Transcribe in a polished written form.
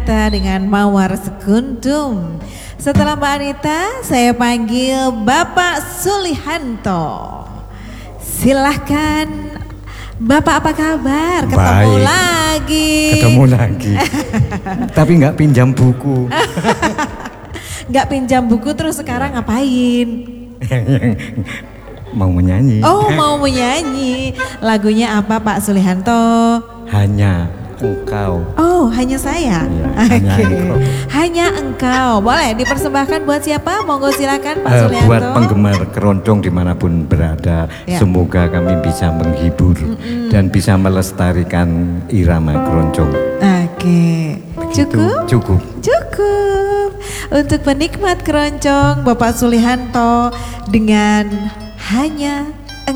Anita dengan Mawar Sekundum. Setelah Mbak Anita, saya panggil Bapak Sulihanto. Silahkan Bapak, apa kabar? Ketemu Baik. lagi. Ketemu lagi. Tapi nggak pinjam buku. Nggak pinjam buku, terus sekarang ngapain? Mau menyanyi. Oh, mau menyanyi. Lagunya apa Pak Sulihanto? Hanya engkau. Oh, hanya saya. Iya, Oke. hanya engkau. Hanya engkau. Boleh dipersembahkan buat siapa? Monggo silakan Pak Sulihanto. Buat penggemar keroncong dimanapun berada, Ya. semoga kami bisa menghibur dan bisa melestarikan irama keroncong. Oke. Cukup? Cukup. Cukup. Untuk penikmat keroncong, Bapak Sulihanto dengan Hanya